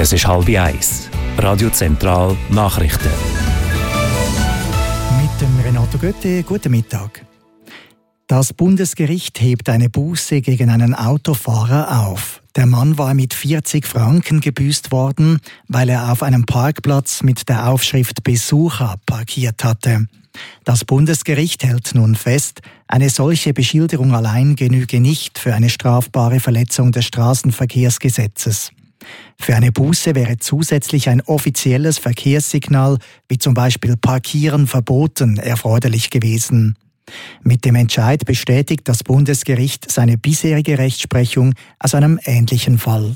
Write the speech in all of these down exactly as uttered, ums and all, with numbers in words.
Es ist halb eins. Radio Zentral Nachrichten. Mit dem Renato Götte, guten Mittag. Das Bundesgericht hebt eine Buße gegen einen Autofahrer auf. Der Mann war mit vierzig Franken gebüßt worden, weil er auf einem Parkplatz mit der Aufschrift Besucher parkiert hatte. Das Bundesgericht hält nun fest, eine solche Beschilderung allein genüge nicht für eine strafbare Verletzung des Straßenverkehrsgesetzes. Für eine Buße wäre zusätzlich ein offizielles Verkehrssignal, wie zum Beispiel Parkieren verboten, erforderlich gewesen. Mit dem Entscheid bestätigt das Bundesgericht seine bisherige Rechtsprechung aus einem ähnlichen Fall.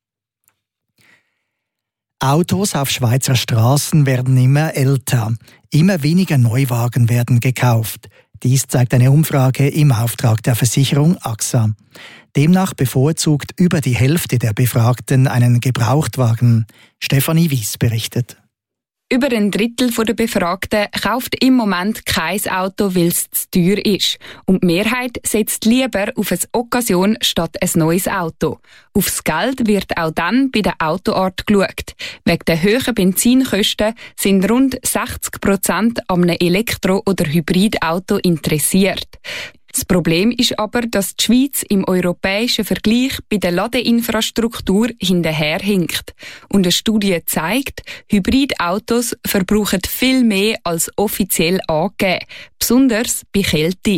Autos auf Schweizer Straßen werden immer älter. Immer weniger Neuwagen werden gekauft. Dies zeigt eine Umfrage im Auftrag der Versicherung A X A. Demnach bevorzugt über die Hälfte der Befragten einen Gebrauchtwagen. Stefanie Wies berichtet. Über ein Drittel der Befragten kauft im Moment kein Auto, weil es zu teuer ist. Und die Mehrheit setzt lieber auf eine Occasion statt ein neues Auto. Aufs Geld wird auch dann bei der Autoart geschaut. Wegen der hohen Benzinkosten sind rund sechzig Prozent an einem Elektro- oder Hybridauto interessiert. Das Problem ist aber, dass die Schweiz im europäischen Vergleich bei der Ladeinfrastruktur hinterherhinkt. Und eine Studie zeigt, Hybridautos verbrauchen viel mehr als offiziell angegeben, besonders bei Kälte.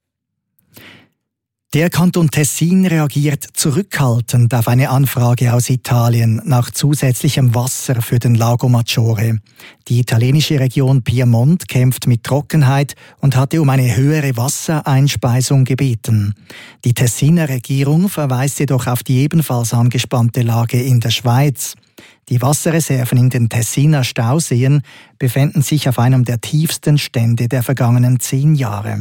Der Kanton Tessin reagiert zurückhaltend auf eine Anfrage aus Italien nach zusätzlichem Wasser für den Lago Maggiore. Die italienische Region Piemont kämpft mit Trockenheit und hatte um eine höhere Wassereinspeisung gebeten. Die Tessiner Regierung verweist jedoch auf die ebenfalls angespannte Lage in der Schweiz. Die Wasserreserven in den Tessiner Stauseen befinden sich auf einem der tiefsten Stände der vergangenen zehn Jahre.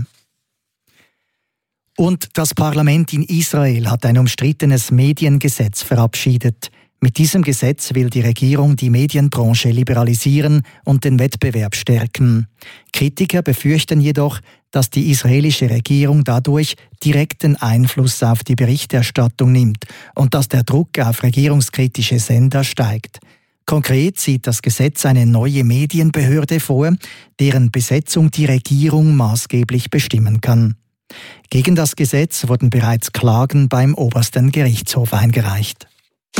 Und das Parlament in Israel hat ein umstrittenes Mediengesetz verabschiedet. Mit diesem Gesetz will die Regierung die Medienbranche liberalisieren und den Wettbewerb stärken. Kritiker befürchten jedoch, dass die israelische Regierung dadurch direkten Einfluss auf die Berichterstattung nimmt und dass der Druck auf regierungskritische Sender steigt. Konkret sieht das Gesetz eine neue Medienbehörde vor, deren Besetzung die Regierung maßgeblich bestimmen kann. Gegen das Gesetz wurden bereits Klagen beim obersten Gerichtshof eingereicht.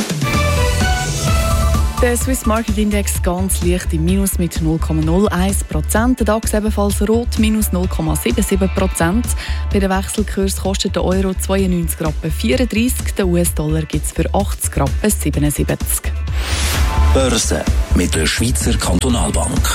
Der Swiss Market Index ganz leicht im Minus mit null Komma null eins Prozent. Der DAX ebenfalls rot, minus null Komma siebenundsiebzig Prozent. Bei den Wechselkurs kostet der Euro zweiundneunzig Rappen vierunddreißig, der U S-Dollar gibt es für achtzig Rappen siebenundsiebzig. Börse mit der Schweizer Kantonalbank.